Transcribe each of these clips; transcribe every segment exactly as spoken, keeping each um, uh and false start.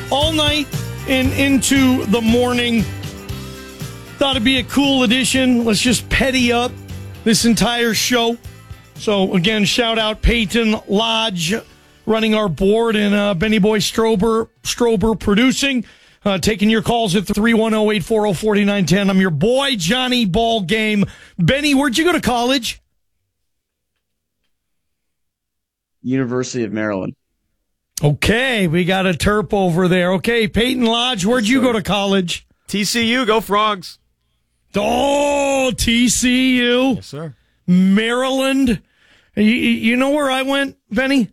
all night and into the morning. Thought it'd be a cool addition. Let's just petty up this entire show. So, again, shout out Peyton Lodge running our board and uh, Benny Boy Strober, Strober producing. Uh, taking your calls at three one zero, eight four zero, four nine one zero. I'm your boy, Johnny Ball Game. Benny, where'd you go to college? University of Maryland. Okay, we got a Terp over there. Okay, Peyton Lodge, where'd Yes, you sir. go to college? T C U, go Frogs. Oh, T C U. Yes, sir. Maryland. You, you know where I went, Benny?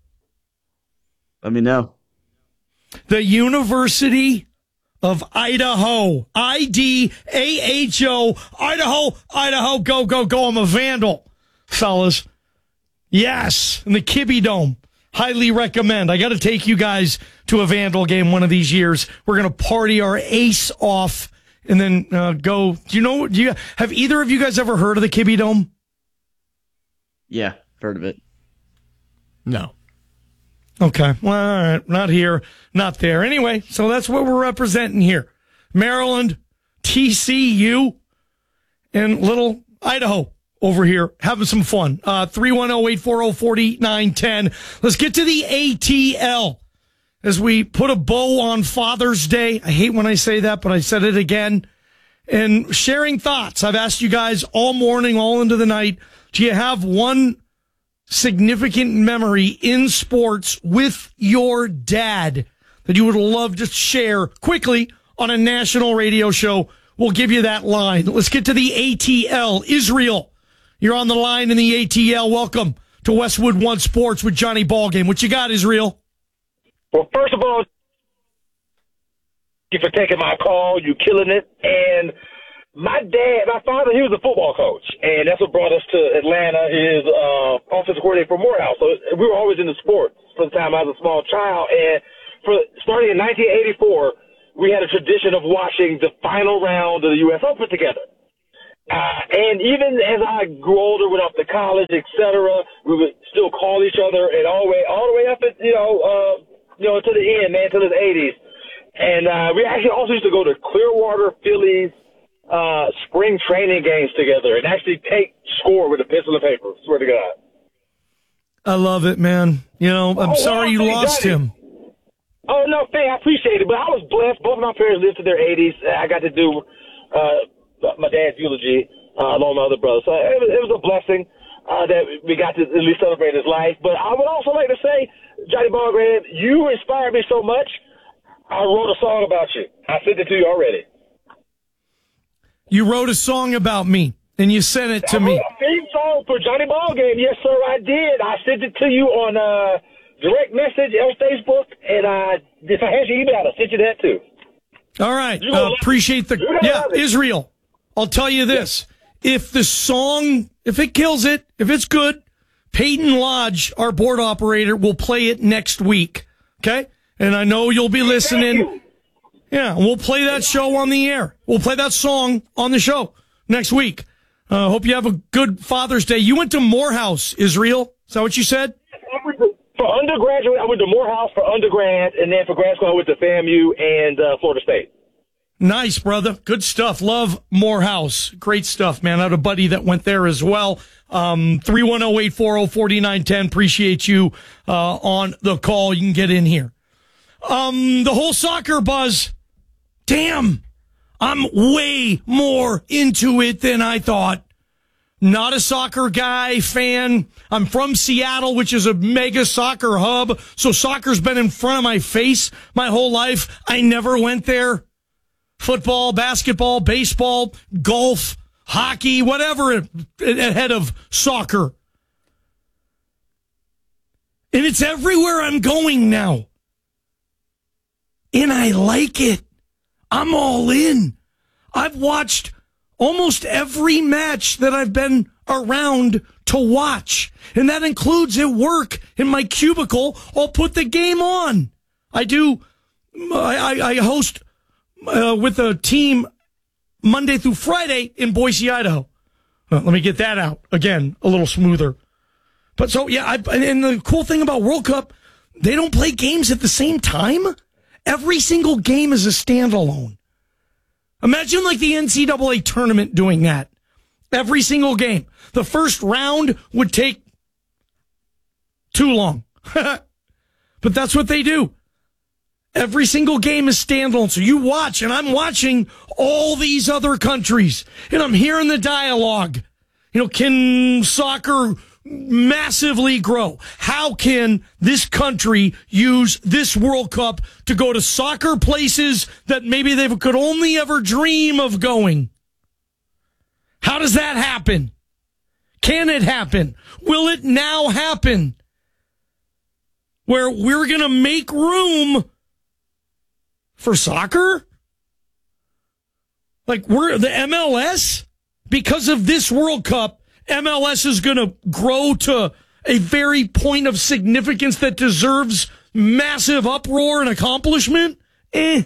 Let me know. The University of Idaho. I D A H O. Idaho, Idaho, go, go, go. I'm a Vandal, fellas. Yes, in the Kibbe Dome. Highly recommend. I got to take you guys to a Vandal game one of these years. We're going to party our ace off and then uh, go. Do you know, do you have either of you guys ever heard of the Kibbe Dome? Yeah, heard of it. No. Okay. Well, all right. Not here, not there. Anyway, so that's what we're representing here. Maryland, T C U, and little Idaho over here having some fun. Uh, three one zero, eight four zero, four nine one zero. Let's get to the A T L as we put a bow on Father's Day. I hate when I say that, but I said it again. And sharing thoughts. I've asked you guys all morning, all into the night. Do you have one significant memory in sports with your dad that you would love to share quickly on a national radio show? We'll give you that line. Let's get to the A T L. Israel, you're on the line in the A T L. Welcome to Westwood One Sports with Johnny Ballgame. What you got, Israel? Well, first of all, thank you for taking my call. You killing it. And my dad, my father, he was a football coach, and that's what brought us to Atlanta. His uh, offensive coordinator for Morehouse. So we were always into sports from the time I was a small child. And for starting in nineteen eighty-four, we had a tradition of watching the final round of the U S Open together. Uh, and even as I grew older, went off to college, et cetera, we would still call each other, and all the way, all the way up, at, you know, uh, you know, to the end, man, to the eighties. And uh, we actually also used to go to Clearwater, Phillies. Uh, spring training games together and actually take score with a pencil and paper. Swear to God. I love it, man. You know, I'm Oh, sorry wow, you thank lost Johnny. him. Oh, no, thank I appreciate it. But I was blessed. Both of my parents lived to their eighties. I got to do uh, my dad's eulogy uh, along with my other brothers. So it was, it was a blessing uh, that we got to at least celebrate his life. But I would also like to say, Johnny Ballgame, you inspired me so much. I wrote a song about you. I sent it to you already. You wrote a song about me, and you sent it to I me. wrote a theme song for Johnny Ballgame. Yes, sir, I did. I sent it to you on uh, direct message on Facebook, and uh, if I had your email, I sent you that too. All right. Uh, appreciate the... Yeah, Israel, I'll tell you this. If the song, if it kills it, if it's good, Peyton Lodge, our board operator, will play it next week. Okay? And I know you'll be listening. Yeah, we'll play that show on the air. We'll play that song on the show next week. Uh, hope you have a good Father's Day. You went to Morehouse, Israel. Is that what you said? For undergraduate, I went to Morehouse for undergrad, and then for grad school, I went to FAMU and uh, Florida State. Nice, brother. Good stuff. Love Morehouse. Great stuff, man. I had a buddy that went there as well. Um, three one zero, eight four zero, four nine one zero. Appreciate you uh, on the call. You can get in here. Um, the whole soccer buzz. Damn, I'm way more into it than I thought. Not a soccer guy, fan. I'm from Seattle, which is a mega soccer hub. So soccer's been in front of my face my whole life. I never went there. Football, basketball, baseball, golf, hockey, whatever ahead of soccer. And it's everywhere I'm going now. And I like it. I'm all in. I've watched almost every match that I've been around to watch. And that includes at work in my cubicle. I'll put the game on. I do. I, I host uh, with a team Monday through Friday in Boise, Idaho. Uh, let me get that out again, a little smoother. But so, yeah, I, and the cool thing about World Cup, they don't play games at the same time. Every single game is a standalone. Imagine like the N C double A tournament doing that. Every single game. The first round would take too long. But that's what they do. Every single game is standalone. So you watch, and I'm watching all these other countries, and I'm hearing the dialogue. You know, can soccer massively grow? How can this country use this World Cup to go to soccer places that maybe they could only ever dream of going? How does that happen? Can it happen? Will it now happen? Where we're going to make room for soccer? Like we're the M L S? Because of this World Cup, M L S is going to grow to a very point of significance that deserves massive uproar and accomplishment? Eh.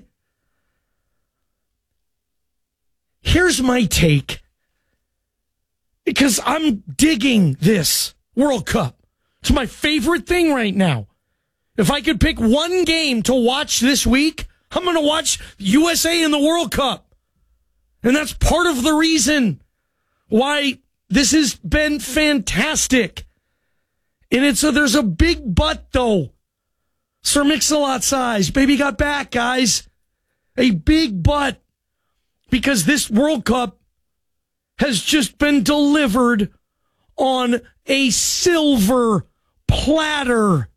Here's my take. Because I'm digging this World Cup. It's my favorite thing right now. If I could pick one game to watch this week, I'm going to watch U S A in the World Cup. And that's part of the reason why this has been fantastic. And it's a, there's a big but, though. Sir Mix-a-Lot size. Baby got back, guys. A big but. Because this World Cup has just been delivered on a silver platter.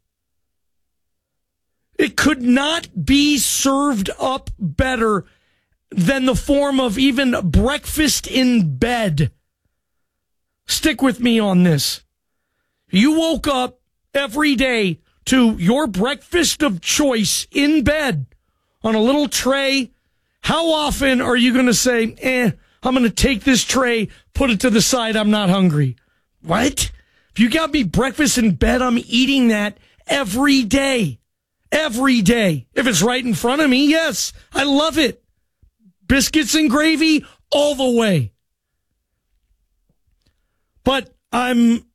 It could not be served up better than the form of even breakfast in bed. Stick with me on this. You woke up every day to your breakfast of choice in bed on a little tray. How often are you going to say, eh, I'm going to take this tray, put it to the side, I'm not hungry? What? If you got me breakfast in bed, I'm eating that every day. Every day. If it's right in front of me, yes, I love it. Biscuits and gravy all the way. But I'm